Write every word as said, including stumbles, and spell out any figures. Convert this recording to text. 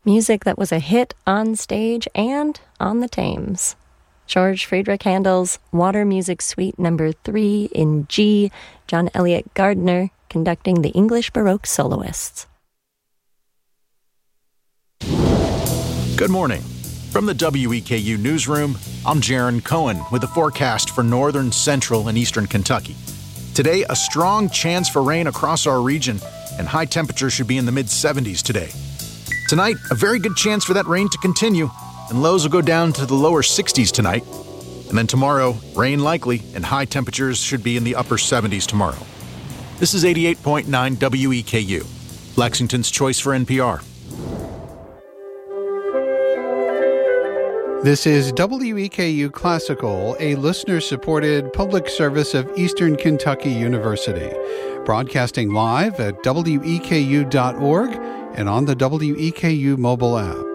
Music that was a hit on stage and on the Thames. George Friedrich Handel's Water Music Suite Number three in G, John Eliot Gardiner conducting the English Baroque soloists. Good morning. From the W E K U newsroom, I'm Jaron Cohen with the forecast for northern, central, and eastern Kentucky. Today, a strong chance for rain across our region, and high temperatures should be in the mid seventies today. Tonight, a very good chance for that rain to continue, and lows will go down to the lower sixties tonight. And then tomorrow, rain likely, and high temperatures should be in the upper seventies tomorrow. This is eighty-eight point nine W E K U, Lexington's choice for N P R. This is W E K U Classical, a listener-supported public service of Eastern Kentucky University, broadcasting live at W E K U dot org and on the W E K U mobile app.